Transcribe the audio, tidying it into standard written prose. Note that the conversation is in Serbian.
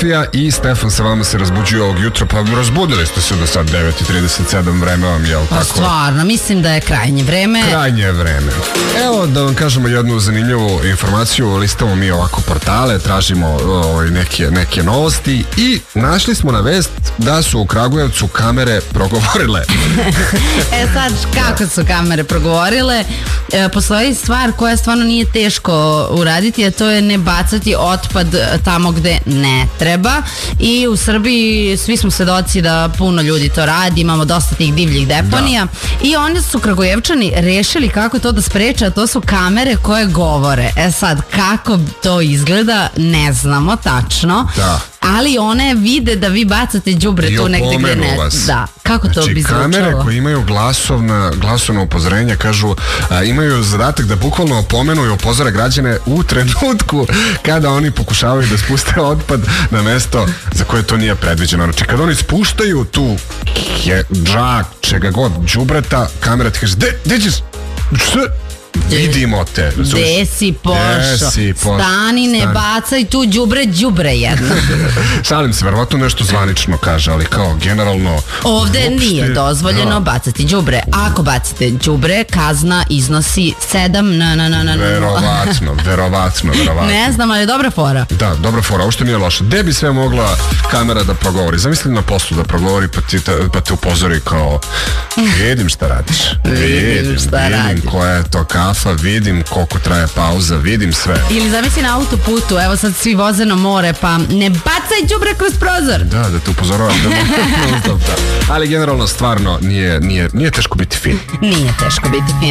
Sofija i Stefan sa vama se razbuđuju ovog jutra, pa razbudili ste se do sad 9:37, vreme vam je, Pa tako? stvarno, mislim da je krajnje vreme. Krajnje je vreme. Evo da vam kažemo jednu zanimljivu informaciju, listamo mi ovako portale, tražimo neke novosti i našli smo na vest da su u Kragujevcu kamere progovorile. Sad, kako su kamere progovorile? Postoji stvar koja stvarno nije teško uraditi, a to je ne bacati otpad tamo gde ne treba. I u Srbiji svi smo svedoci da puno ljudi to radi, imamo dosta tih divljih deponija. I oni su Kragujevčani rešili kako to da spreče, a to su kamere koje govore. Sad, kako to izgleda, ne znamo tačno. Da. Ali one vide da vi bacate đubre tu negde gde ne. Da. Kako to bi zvučalo? Kamere koje imaju glasovna upozorenja, kažu, imaju zadatak da bukvalno opomenu i upozore građane u trenutku kada oni pokušavaju da spuste otpad na mesto za koje to nije predviđeno. Znači, kada oni spuštaju tu džak, čega god, đubreta, kamera ti kaže, gde ćeš? Što? Vidimo te. Gde si pošao? Stani, ne bacaj tu đubre jedno. Šalim se, verovatno nešto zvanično kaže, ali kao generalno... Ovde nije dozvoljeno bacati đubre. Ako bacite đubre, kazna iznosi 7 Verovatno. Ne znam, ali je dobra fora. Da, dobra fora, uopšte nije loša. Gde bi sve mogla kamera da progovori? Zamisli na poslu da progovori pa te upozori kao, vidim šta radiš. Vidim koja je to kafa, vidim koliko traje pauza, vidim sve. Ili zamisli na autoputu, evo sad svi voze na more, pa ne bacaj đubre kroz prozor. Da te upozoravam. Ali generalno stvarno nije teško biti fin. Nije teško biti fin.